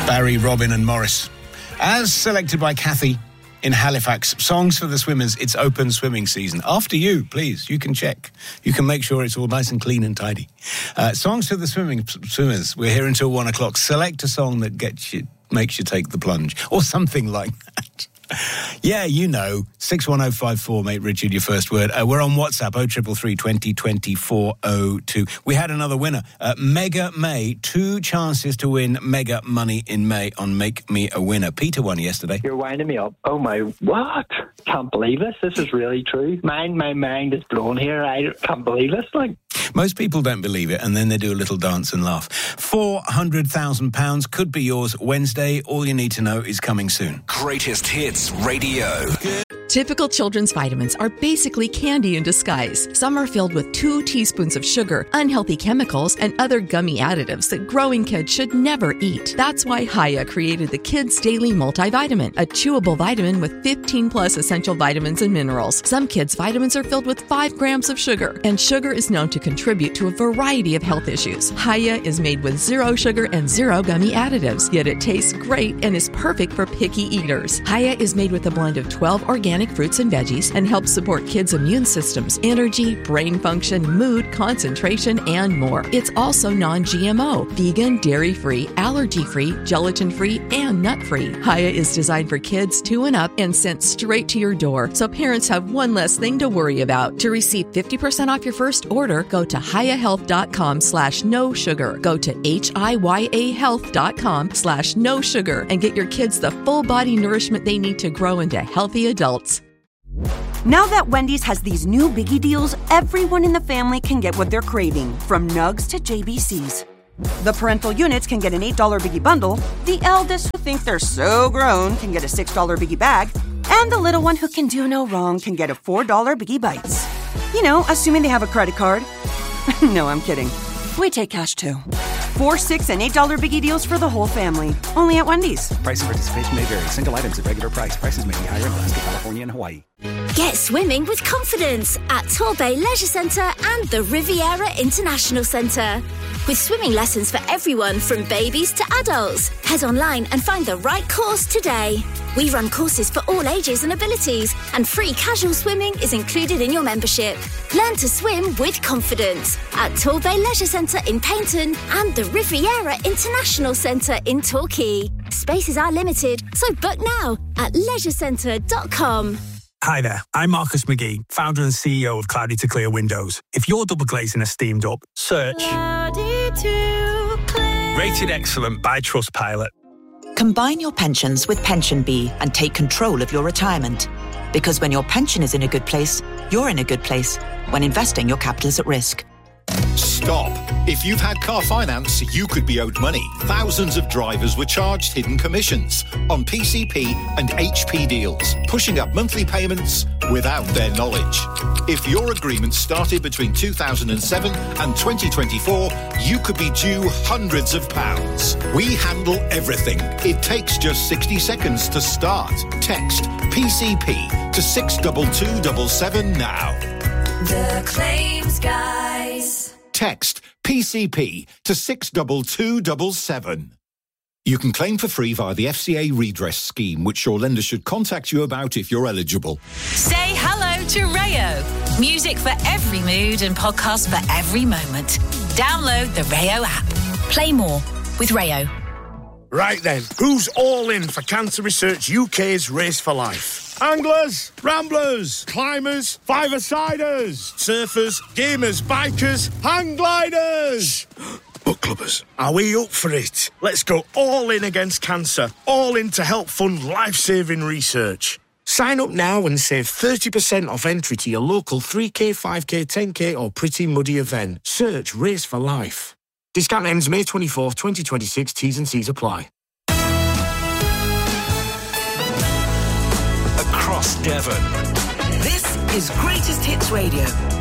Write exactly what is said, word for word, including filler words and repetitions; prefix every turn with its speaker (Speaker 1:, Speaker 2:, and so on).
Speaker 1: Barry, Robin and Morris. As selected by Kathy in Halifax, songs for the swimmers. It's open swimming season. After you, please, you can check. You can make sure it's all nice and clean and tidy. Uh, songs for the swimming swimmers. We're here until one o'clock. Select a song that gets you, makes you take the plunge, or something like that. Yeah, you know, six one oh five four, mate Richard, your first word. Uh, we're on WhatsApp, oh three three three, twenty, twenty-four oh two. We had another winner, uh, Mega May. Two chances to win mega money in May on Make Me a Winner. Peter won yesterday.
Speaker 2: You're winding me up. Oh my, what? Can't believe this. This is really true. Mind, my mind is blown here. I can't believe this. Like,
Speaker 1: most people don't believe it, and then they do a little dance and laugh. four hundred thousand pounds could be yours Wednesday. All you need to know is coming soon.
Speaker 3: Greatest Hits Radio.
Speaker 4: Typical children's vitamins are basically candy in disguise. Some are filled with two teaspoons of sugar, unhealthy chemicals, and other gummy additives that growing kids should never eat. That's why Hiya created the Kids Daily Multivitamin, a chewable vitamin with fifteen plus essential vitamins and minerals. Some kids' vitamins are filled with five grams of sugar, and sugar is known to contribute to a variety of health issues. Hiya is made with zero sugar and zero gummy additives, yet it tastes great and is perfect for picky eaters. Hiya is made with a blend of twelve organic fruits and veggies and helps support kids' immune systems, energy, brain function, mood, concentration, and more. It's also non-G M O, vegan, dairy-free, allergy-free, gelatin-free, and nut-free. Hiya is designed for kids two and up and sent straight to your door, so parents have one less thing to worry about. To receive fifty percent off your first order, go to hiyahealth.com slash no sugar. Go to H-I-Y-A health.com slash no sugar and get your kids the full body nourishment they need to grow into healthy adults.
Speaker 5: Now that Wendy's has these new biggie deals, everyone in the family can get what they're craving, from nugs to J B Cs. The parental units can get an eight dollars biggie bundle, the eldest who think they're so grown can get a six dollars biggie bag, and the little one who can do no wrong can get a four dollars biggie bites. You know, assuming they have a credit card. No, I'm kidding. We take cash too. Four, six, and eight dollar biggie deals for the whole family. Only at Wendy's.
Speaker 6: Price and participation may vary. Single items at regular price. Prices may be higher in Alaska, California, and Hawaii.
Speaker 7: Get swimming with confidence at Torbay Leisure Centre and the Riviera International Centre. With swimming lessons for everyone from babies to adults. Head online and find the right course today. We run courses for all ages and abilities, and free casual swimming is included in your membership. Learn to swim with confidence at Torbay Leisure Centre in Paignton and the Riviera International Centre in Torquay. Spaces are limited, so book now at leisure centre dot com.
Speaker 8: Hi there, I'm Marcus McGee, founder and C E O of Cloudy to Clear Windows. If you're double glazing a steamed up, search Cloudy to Clear. Rated excellent by Trustpilot.
Speaker 9: Combine your pensions with Pension Bee and take control of your retirement. Because when your pension is in a good place, you're in a good place. When investing, your capital is at risk.
Speaker 10: Stop. If you've had car finance, you could be owed money. Thousands of drivers were charged hidden commissions on P C P and H P deals, pushing up monthly payments without their knowledge. If your agreement started between two thousand seven and twenty twenty-four, you could be due hundreds of pounds. We handle everything. It takes just sixty seconds to start. Text P C P to six two two seven seven now.
Speaker 11: The Claims Guys.
Speaker 10: Text P C P to six two two seven seven. You can claim for free via the F C A redress scheme, which your lender should contact you about if you're eligible.
Speaker 12: Say hello to Rayo. Music for every mood and podcasts for every moment. Download the Rayo app. Play more with Rayo.
Speaker 13: Right then, who's all in for Cancer Research U K's Race for Life? Anglers, ramblers, climbers, five-a-siders, surfers, gamers, bikers, hang gliders. Book clubbers. Are we up for it? Let's go all in against cancer, all in to help fund life-saving research. Sign up now and save thirty percent off entry to your local three K, five K, ten K or Pretty Muddy event. Search Race for Life. Discount ends May twenty-fourth, twenty twenty-six. T's and C's apply.
Speaker 3: Across Devon.
Speaker 11: This is Greatest Hits Radio.